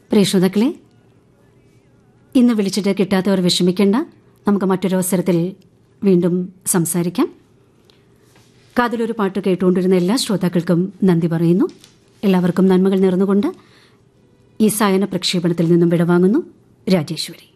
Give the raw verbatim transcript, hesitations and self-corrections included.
പ്രിയ ശ്രോതാക്കളെ, ഇന്ന് വിളിച്ചിട്ട് കിട്ടാത്തവർ വിഷമിക്കേണ്ട. നമുക്ക് മറ്റൊരു അവസരത്തിൽ വീണ്ടും സംസാരിക്കാം. കാതിലൊരു പാട്ട് കേട്ടുകൊണ്ടിരുന്ന എല്ലാ ശ്രോതാക്കൾക്കും നന്ദി പറയുന്നു. എല്ലാവർക്കും നന്മകൾ നേർന്നുകൊണ്ട് ഈ സായന പ്രക്ഷേപണത്തിൽ നിന്നും വിടവാങ്ങുന്നു. രാജേശ്വരി.